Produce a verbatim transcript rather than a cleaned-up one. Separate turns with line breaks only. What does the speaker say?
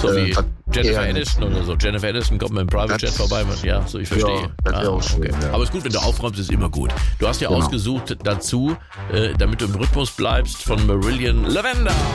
so wie
äh,
Jennifer
eher
Aniston oder so. Jennifer Aniston kommt mit dem Private Jet
Das-
vorbei. Ja, so ich verstehe.
Ja, das wäre
Ah,
auch schön,
okay.
ja.
Aber ist gut, wenn du aufräumst, ist immer gut. Du hast ja
Genau.
ausgesucht dazu, äh, damit du im Rhythmus bleibst, von Marillion Lavender.